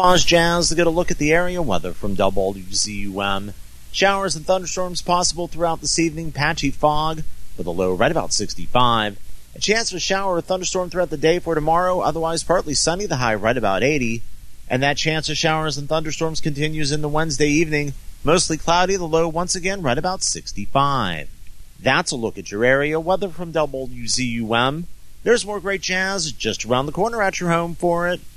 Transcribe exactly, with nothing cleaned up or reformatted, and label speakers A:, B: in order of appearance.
A: Pause Jazz to get a look at the area weather from W Z U M. Showers and thunderstorms possible throughout this evening. Patchy fog with a low right about sixty-five. A chance of a shower or thunderstorm throughout the day for tomorrow. Otherwise partly sunny, the high right about eighty. And that chance of showers and thunderstorms continues into Wednesday evening. Mostly cloudy, the low once again right about sixty-five. That's a look at your area weather from W Z U M. There's more great jazz just around the corner at your home for it.